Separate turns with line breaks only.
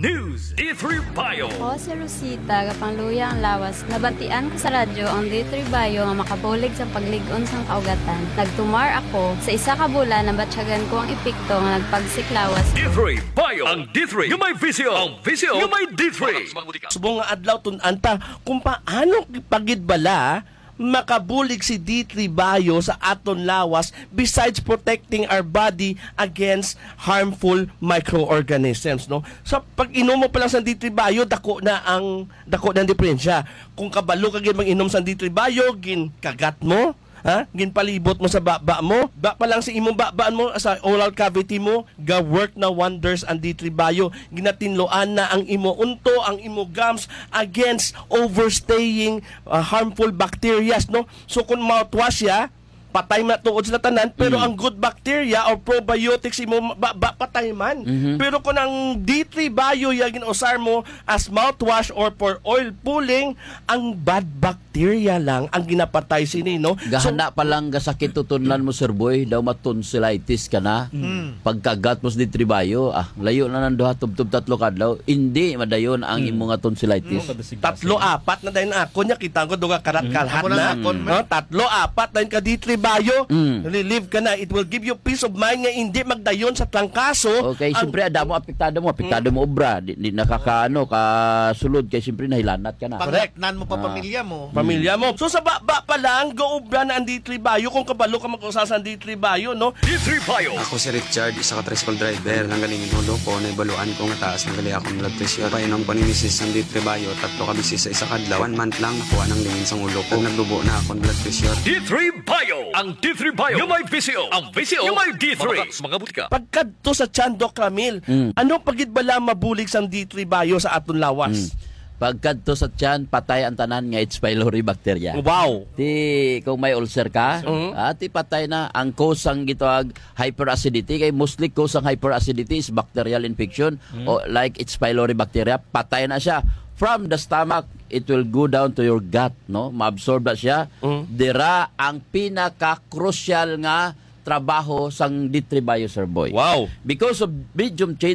News D3 Bio.
Ako si Rosita, kapangluya ang lawas. Nabatian ko sa radyo ang D3 Bio nga makabulig sa pagligon sang kaugatan. Nagtumar ako sa isa ka bulan na batsyagan ko ang epekto nga nagpagsiklawas.
D3 Bio. Ang D3 yung may visyo. Ang visyo yung may D3.
Subong nga adlaw tun-anta kung paano pagid bala makabulig si D3 Bio sa aton lawas besides protecting our body against harmful microorganisms, no? So pag inom mo pa lang sa D3 Bio, dako na ang diferensya. Kung kabalo ka gyud mag-inom sa D3 Bio, gin kagat mo, ha? Ginpalibot mo sa baba mo. Ba pa lang sa imong babaan mo sa oral cavity mo, ga-work na wonders ang D3 Bio. Ginatinloan na ang imo unto, ang imo gums against overstaying harmful bacteria, no? So kung mouthwash ya, patay man tuod sila tanan, pero ang good bacteria or probiotics imo patay man. Pero kung ang D3 Bio ya ginusar mo as mouthwash or for oil pulling, ang bad bacteria lang ang ginapatay sini, no?
Gahana pa lang gasakit tutunlan mo, Sir Boy, daw matonsillitis ka na. Pagkagat mo sa D3 Bio, layo na nang duha tubtub tatlo kadlaw, hindi madayon ang imo nga tonsillitis.
Tatlo apat na dayon ako nya kita ko duga karat-kalhat na. Tatlo apat dayon ka D3 Bio, relieve ka na. It will give you peace of mind nga hindi magdayon sa trangkaso.
Okay, siyempre apektado mo obra, di nakakaano kasulod kay siyempre nahilanat ka na.
Pangreknan mo pa pamilya mo.
So sa baba pa lang go-obra na ang D3 Bio kung kabalo ka mag-usa sa D3 Bio, no?
D3 Bio.
Ako si Richard, isa ka tricycle driver. Nang galing inulo ko, naibaluan ko nga taas ng gali akong blood pressure. Painom ko ni Mrs. ng D3 Bio, 3 ka bisis sa isa kadlaw. 1 month lang nakuha ng lingin sa ulo ko. Nagdubo na akong blood pressure.
D3 Bio. Ang D3 Bio yung may visyo. Ang visyo yung may D3. Mga butika.
Pagkadto sa tiyan, Doc Ramil, ano pagid bala mabulig sang D3 Bio sa aton lawas?
Pagkadto sa tiyan, patay ang tanan nga H. pylori bacteria.
Wow.
Ti kung may ulcer ka, ti patay na ang cause ang gitawag hyperacidity. Kay mostly cause ang hyperacidity is bacterial infection o like H. pylori bacteria, patay na siya. From the stomach, it will go down to your gut, no? Maabsorb na siya. Dira ang pinaka-crucial nga trabaho sang D3 Bio, Sir Boy.
Wow.
Because of medium chain